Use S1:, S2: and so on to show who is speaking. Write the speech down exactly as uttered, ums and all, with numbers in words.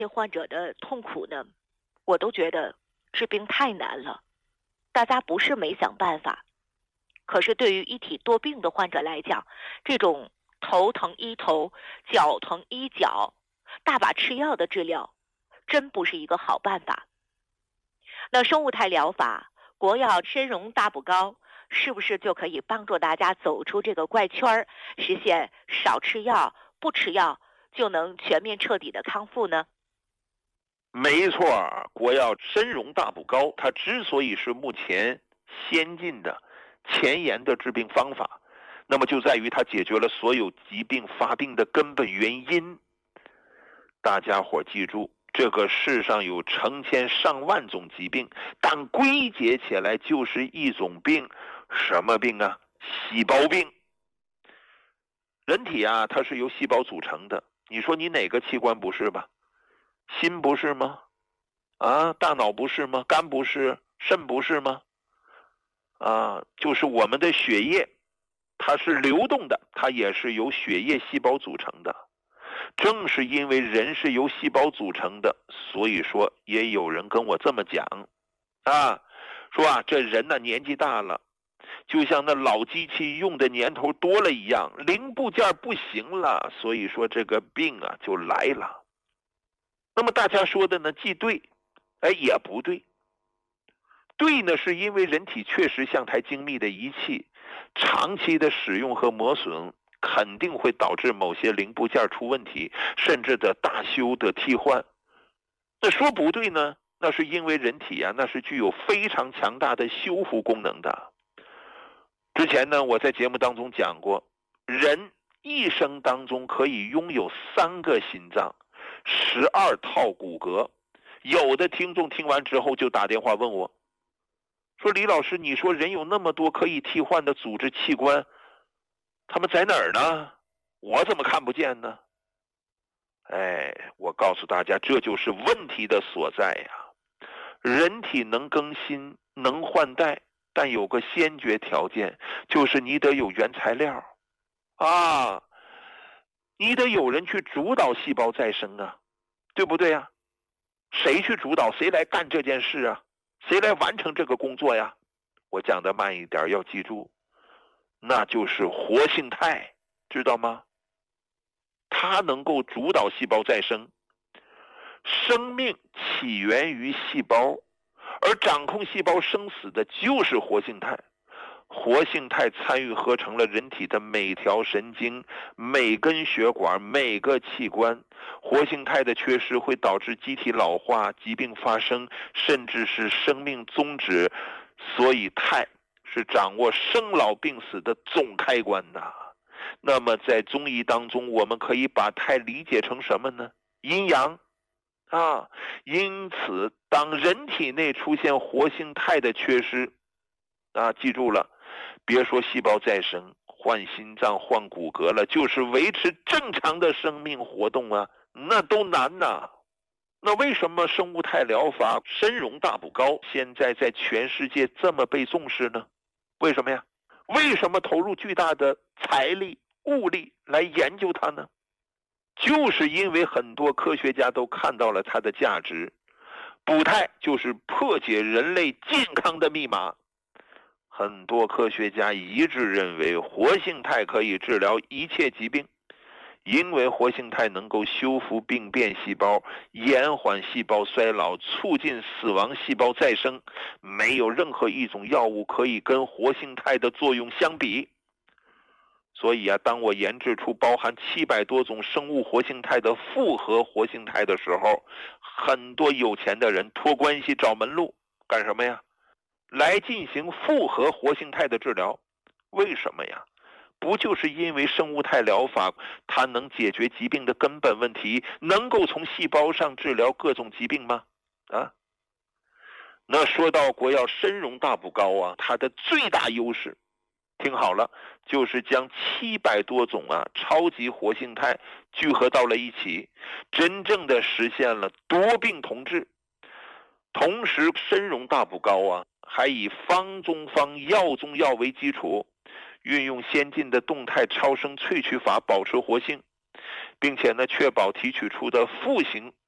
S1: 这患者的痛苦呢，我都觉得治病太难了。大家不是没想办法，可是对于一体多病的患者来讲，这种头疼医头，脚疼医脚，大把吃药的治疗，真不是一个好办法。那生物态疗法，国药参荣大补膏，是不是就可以帮助大家走出这个怪圈，实现少吃药、不吃药就能全面彻底的康复呢？
S2: 没错，国药参荣大补膏，它之所以是目前先进的、前沿的治病方法，那么就在于它解决了所有疾病发病的根本原因。大家伙记住，这个世上有成千上万种疾病，但归结起来就是一种病，什么病啊？细胞病。人体啊，它是由细胞组成的，你说你哪个器官不是吧？心不是吗？啊，大脑不是吗？肝不是？肾不是吗？啊，就是我们的血液，它是流动的，它也是由血液细胞组成的。正是因为人是由细胞组成的，所以说也有人跟我这么讲啊，说啊，这人呢年纪大了，就像那老机器用的年头多了一样，零部件不行了，所以说这个病啊就来了。那么大家说的呢既对，哎也不对。对呢，是因为人体确实像台精密的仪器，长期的使用和磨损肯定会导致某些零部件出问题，甚至的大修的替换。那说不对呢，那是因为人体啊，那是具有非常强大的修复功能的。之前呢，我在节目当中讲过，人一生当中可以拥有三个心脏，十二套骨骼。有的听众听完之后就打电话问我，说李老师，你说人有那么多可以替换的组织器官，他们在哪儿呢？我怎么看不见呢？哎，我告诉大家，这就是问题的所在呀。人体能更新，能换代，但有个先决条件，就是你得有原材料啊，你得有人去主导细胞再生啊，对不对啊？谁去主导？谁来干这件事啊？谁来完成这个工作呀？我讲的慢一点，要记住，那就是活性肽，知道吗？它能够主导细胞再生。生命起源于细胞，而掌控细胞生死的就是活性肽。活性肽参与合成了人体的每条神经、每根血管、每个器官。活性肽的缺失会导致机体老化、疾病发生，甚至是生命终止。所以肽是掌握生老病死的总开关呐。那么在中医当中，我们可以把肽理解成什么呢？阴阳啊。因此当人体内出现活性肽的缺失啊，记住了，别说细胞再生，换心脏换骨骼了，就是维持正常的生命活动啊，那都难呐。那为什么生物肽疗法参荣大补膏现在在全世界这么被重视呢？为什么呀？为什么投入巨大的财力物力来研究它呢？就是因为很多科学家都看到了它的价值。补肽就是破解人类健康的密码。很多科学家一致认为活性肽可以治疗一切疾病，因为活性肽能够修复病变细胞，延缓细胞衰老，促进死亡细胞再生。没有任何一种药物可以跟活性肽的作用相比。所以啊，当我研制出包含七百多种生物活性肽的复合活性肽的时候，很多有钱的人托关系找门路，干什么呀？来进行复合活性肽的治疗。为什么呀？不就是因为生物肽疗法它能解决疾病的根本问题，能够从细胞上治疗各种疾病吗？啊，那说到国药参荣大补膏啊，它的最大优势，听好了，就是将七百多种啊超级活性肽聚合到了一起，真正的实现了多病同治。同时参荣大补膏啊还以方中方药中药为基础，运用先进的动态超声萃取法保持活性，并且呢确保提取出的复形